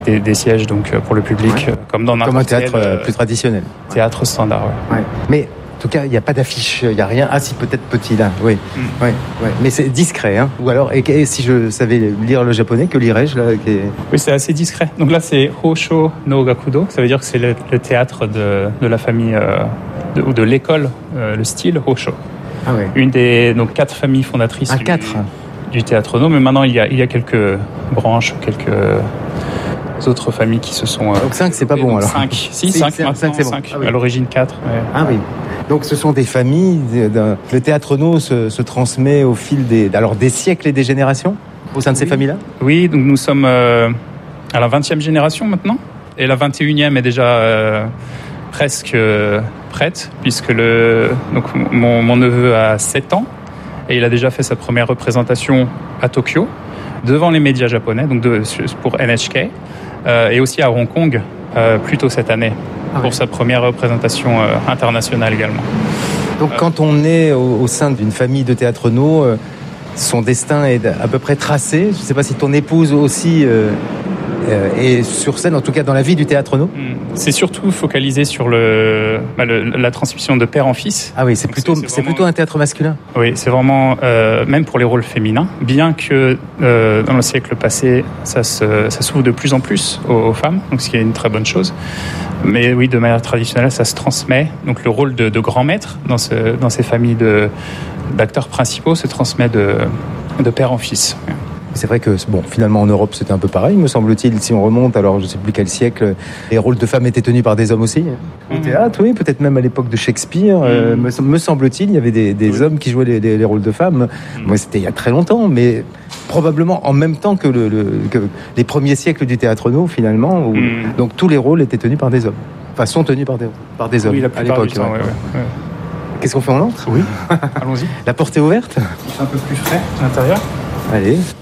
Des sièges donc pour le public, comme dans un théâtre plus traditionnel. Théâtre standard, ouais. Mais en tout cas, il n'y a pas d'affiche, il n'y a rien. Ah si, peut-être petit là, oui. Ouais. Mais c'est discret, hein. Ou alors, et si je savais lire le japonais, que lirais-je là Oui, c'est assez discret. Donc là, c'est Hosho no Gakudo, ça veut dire que c'est le théâtre de la famille, ou de l'école, le style Hosho. Ah ouais. Une des 4 familles fondatrices du théâtre no, mais maintenant il y a quelques branches, quelques autres familles qui se sont... Donc 5, c'est pas bon alors. 5, si, 5 maintenant, 5 c'est bon. 5. Ah oui. À l'origine 4. Ouais. Ah oui. Donc ce sont des familles, le théâtre no se transmet au fil des siècles et des générations au sein de ces familles-là ? Oui, donc nous sommes à la 20e génération maintenant, et la 21e est déjà presque prête, puisque mon neveu a 7 ans, et il a déjà fait sa première représentation à Tokyo, devant les médias japonais, donc pour NHK, et aussi à Hong Kong, plus tôt cette année. Pour sa première représentation internationale également. Donc quand on est au sein d'une famille de théâtre no, son destin est à peu près tracé. Je ne sais pas si ton épouse aussi est sur scène, en tout cas dans la vie du théâtre no. C'est surtout focalisé sur la transmission de père en fils. Ah oui, c'est plutôt un théâtre masculin. Oui, c'est vraiment, même pour les rôles féminins, bien que dans le siècle passé, ça s'ouvre de plus en plus aux femmes, donc ce qui est une très bonne chose. Mais oui, de manière traditionnelle, ça se transmet. Donc le rôle de grand maître dans ces familles d'acteurs principaux se transmet de père en fils. C'est vrai que, finalement, en Europe, c'était un peu pareil, me semble-t-il. Si on remonte, alors je ne sais plus quel siècle, les rôles de femmes étaient tenus par des hommes aussi. Au théâtre, oui, peut-être même à l'époque de Shakespeare, me semble-t-il, il y avait des hommes qui jouaient les rôles de femmes. Moi, c'était il y a très longtemps, mais probablement en même temps que les premiers siècles du théâtre no, finalement, où donc tous les rôles étaient tenus par des hommes. Enfin, sont tenus par des hommes, à l'époque. Qu'est-ce qu'on fait, on entre ? Oui, allons-y. La porte est ouverte ? Il fait un peu plus frais à l'intérieur. Allez.